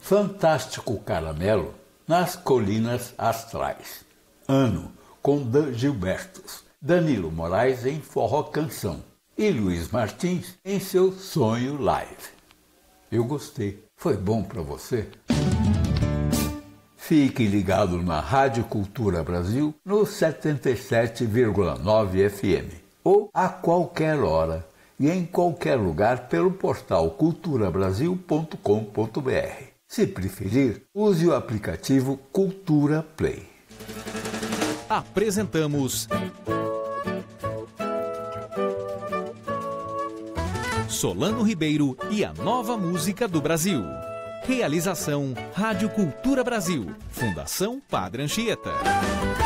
Fantástico Caramelo, nas Colinas Astrais. Ano, com Dan Gilbertos, Danilo Moraes em Forró Canção e Luiz Martins em seu Sonho Live. Eu gostei. Foi bom para você? Fique ligado na Rádio Cultura Brasil no 77,9 FM ou a qualquer hora e em qualquer lugar pelo portal culturabrasil.com.br. Se preferir, use o aplicativo Cultura Play. Apresentamos Solano Ribeiro e a nova música do Brasil. Realização Rádio Cultura Brasil. Fundação Padre Anchieta.